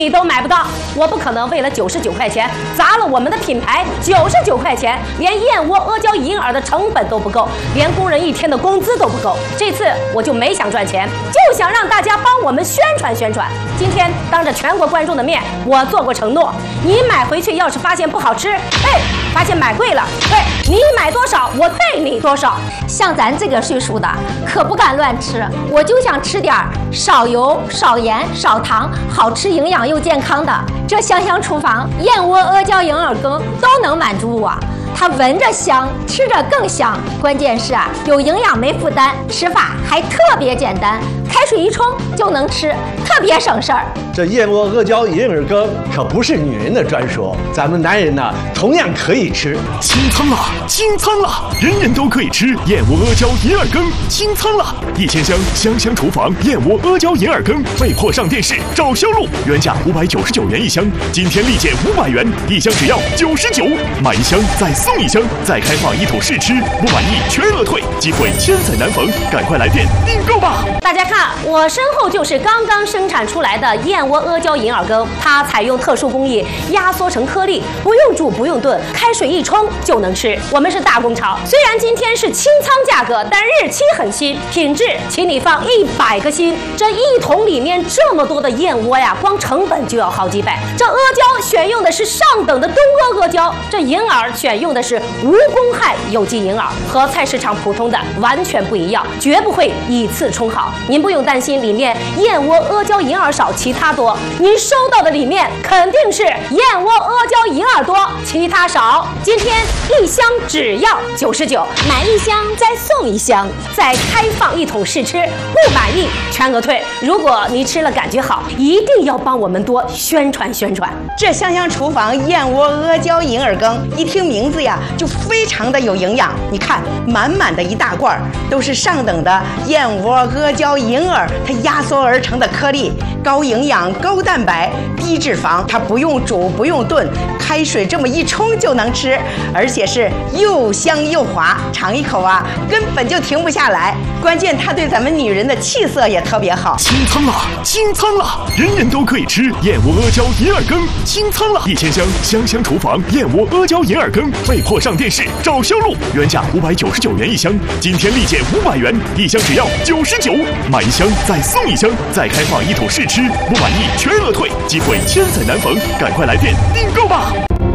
你都买不到，我不可能为了99块钱砸了我们的品牌，99块钱连燕窝阿胶银耳的成本都不够，连工人1天的工资都不够。这次我就没想赚钱，就想让大家帮我们宣传宣传。今天当着全国观众的面，我做过承诺，你买回去要是发现不好吃，发现买贵了，你买多少我退你多少。 像咱这个岁数的可不敢乱吃，我就想吃点少油、少盐、少糖，好吃营养又健康的。这香香厨房燕窝阿胶银耳羹都能满足我。它闻着香，吃着更香，关键是有营养没负担，吃法还特别简单，开水一冲就能吃，特别省事儿。 这燕窝阿胶银耳羹可不是女人的专属，咱们男人呢同样可以吃。 清仓了，清仓了，人人都可以吃燕窝阿胶银耳羹，清仓了！1000箱香香厨房燕窝阿胶银耳羹被迫上电视找销路，原价599元一箱，今天立减500元，一箱只要99，买一箱再送一箱，再开放1桶试吃，不满意全额退，机会千载难逢，赶快来电订购吧！ 大家看，我身后就是刚刚生产出来的燕窝阿胶银耳羹，它采用特殊工艺压缩成颗粒，不用煮不用炖，开水一冲就能吃。我们是大工厂，虽然今天是清仓价格，但日期很新，品质请你放100个心。这1桶里面这么多的燕窝呀，光成本就要好几百。这阿胶选用的是上等的东阿阿胶，这银耳选用的是无公害有机银耳，和菜市场普通的完全不一样，绝不会以次充好。您不用担心里面燕窝阿胶银耳少其他多，您收到的里面肯定是燕窝阿胶银耳多其他少。今天1箱只要99，买1箱再送1箱，再开放1桶试吃，不满意全额退。如果你吃了感觉好，一定要帮我们多宣传宣传。 这香香厨房燕窝阿胶银耳羹，一听名字呀就非常的有营养。你看满满的一大罐都是上等的燕窝阿胶银耳，它压缩而成的颗粒，高营养高蛋白低脂肪，它不用煮不用炖，开水这么一冲就能吃，而且是又香又滑，尝一口根本就停不下来。关键它对咱们女人的气色也特别好。 清仓了，清仓了，人人都可以吃燕窝阿胶银耳羹，清仓了！1000箱香香厨房燕窝阿胶银耳羹被迫上电视找销路，原价599元一箱，今天立减500元，一箱只要99，买1箱再送1箱，再开放1桶试吃，不满意全额退，机会千载难逢，赶快来电订购吧！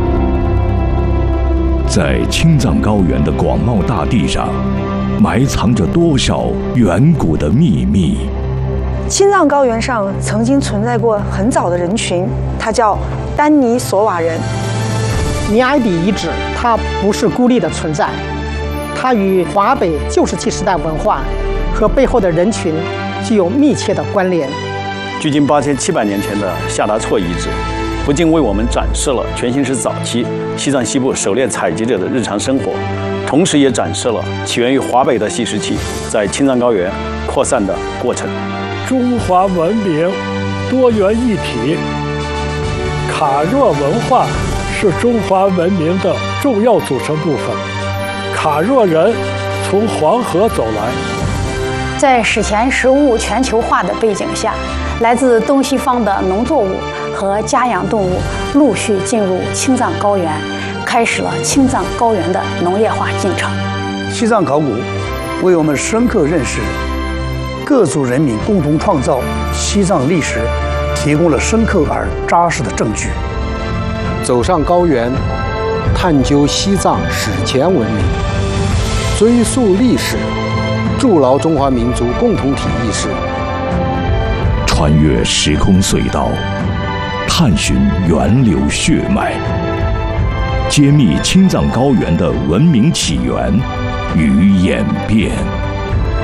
在青藏高原的广袤大地上，埋藏着多少远古的秘密？ 青藏高原上曾经存在过很早的人群，它叫丹尼索瓦人。 尼埃底遗址它不是孤立的存在，它与华北旧石器时代文化和背后的人群具有密切的关联。 距今8700年前的夏达措遗址，不仅为我们展示了全新时早期西藏西部狩猎采集者的日常生活，同时也展示了起源于华北的细石器在青藏高原扩散的过程。 中华文明多元一体，卡若文化是中华文明的重要组成部分。卡若人从黄河走来， 在史前食物全球化的背景下，来自东西方的农作物和家养动物陆续进入青藏高原，开始了青藏高原的农业化进程。 西藏考古为我们深刻认识各族人民共同创造西藏历史提供了深刻而扎实的证据。 走上高原，探究西藏史前文明，追溯历史，筑牢中华民族共同体意识。 穿越时空隧道，探寻源流血脉，揭秘青藏高原的文明起源与演变。